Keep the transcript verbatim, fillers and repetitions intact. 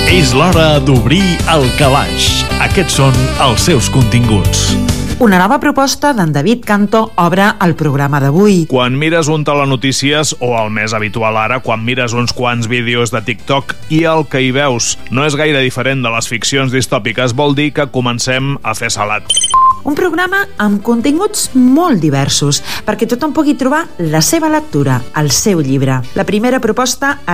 És l'hora d'obrir el calaix. Aquests són els seus continguts. Una nova proposta d'en David Canto obre el programa d'avui. Quan mires un telenotícies, o el més habitual ara, quan mires uns quants vídeos de TikTok i el que hi veus no és gaire diferent de les ficcions distòpiques, vol dir que comencem a fer salat. Un programa amb continguts molt diversos, perquè tothom pugui trobar la seva lectura, el seu llibre. La primera proposta